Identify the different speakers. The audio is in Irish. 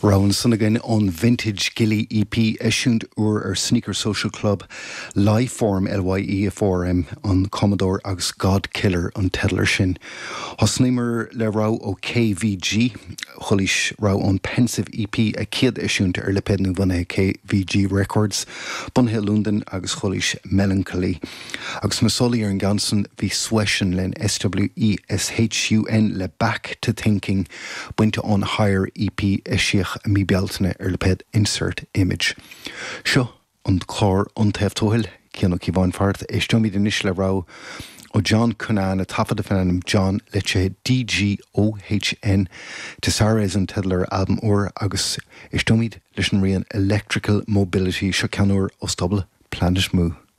Speaker 1: Rowan Sunnigan on Vintage Gilly EP issued or Sneaker Social Club live form LYE4M on Commodore agus God Killer on Tedler Shin. Hosnimer le rau o KVG Chulish rau on Pensive EP a kid issued Liped nu vanne KVG Records Bunhill London agus Chulish Melancholy agus Masoli and Ganson vi Sweshen len SWESHUN le Back to Thinking went on higher EP Ishiach mi beltene Liped insert image. Sho on chlor on teftohil kiano ki van fart ishtomi de nishle rau o John Cunan a tafa de fan John Leche DGOHN to Sarah's and Tedler album or agus ishtomid listen rian electrical mobility shokanur o stubble planet moo.